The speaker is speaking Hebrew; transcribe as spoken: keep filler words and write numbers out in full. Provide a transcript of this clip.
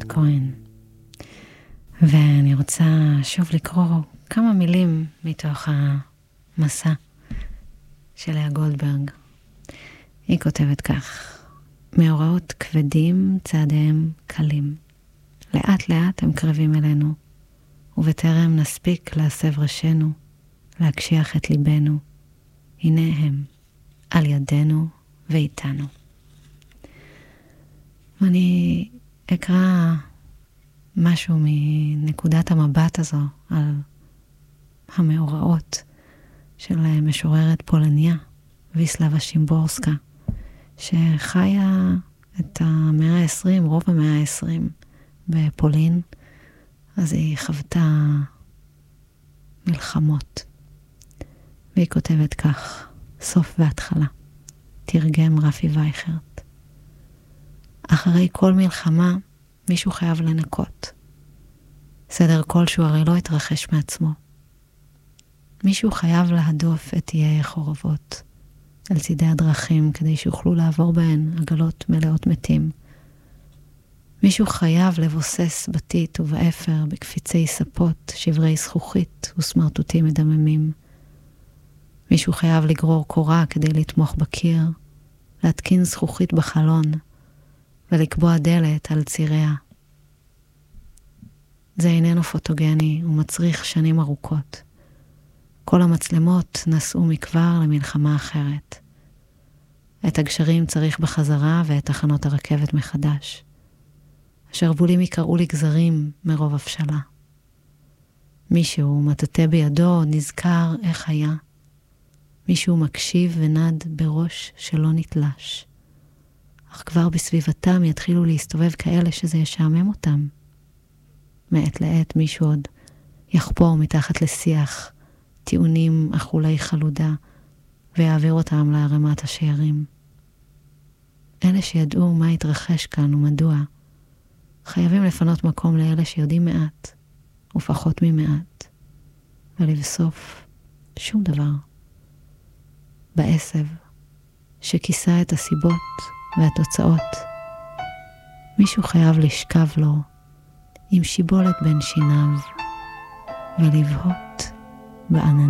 כהן. ואני רוצה שוב לקרוא כמה מילים מתוך המסע של לאה גולדברג. היא כותבת כך: מאורעות כבדים צעדיהם קלים. לאט לאט הם קרבים אלינו, ובטרם נספיק להסב ראשנו, להקשיח את ליבנו, הנה הם, על ידינו ואיתנו. ואני אקרא משהו מנקודת המבט הזו על המאורעות של משוררת פולניה, ויסלבה שימבורסקה, שחיה את המאה ה-עשרים, רוב המאה ה-עשרים בפולין. אז היא חוותה מלחמות. והיא כותבת כך: סוף והתחלה. תרגם רפי וייכרט. אחרי כל מלחמה מישהו חייב לנקות. סדר כלשהו הרי לא התרחש מעצמו. מישהו חייב להדוף את איי החורבות על צידי הדרכים כדי שיוכלו לעבור בהן עגלות מלאות מתים. מישהו חייב לבוסס בתית ובאפר בקפיצי ספות, שברי זכוכית וסמרטוטים מדממים. מישהו חייב לגרור קורה כדי לתמוך בקיר, להתקין זכוכית בחלון ולקבוע דלת על ציריה. זה איננו פוטוגני ומצריך שנים ארוכות. כל המצלמות נסעו מכבר למלחמה אחרת. את הגשרים צריך בחזרה ואת תחנות הרכבת מחדש. השרבולים יקראו לי גזרים מרוב הפשלה. מישהו מטאטא בידו נזכר איך היה. מישהו מקשיב ונד בראש שלא נתלש. אך כבר בסביבתם יתחילו להסתובב כאלה שזה ישעמם אותם. מעת לעת מישהו עוד יחפור מתחת לשיח טיעונים אכולי חלודה ויעביר אותם להרמת השיירים. אלה שידעו מה התרחש כאן ומדוע, חייבים לפנות מקום לאלה שיודעים מעט ופחות ממעט, ולבסוף שום דבר. בעשב שכיסה את הסיבות והתוצאות, מישהו חייב לשכב לו עם שיבולת בין שיניו ולבהות בעננים.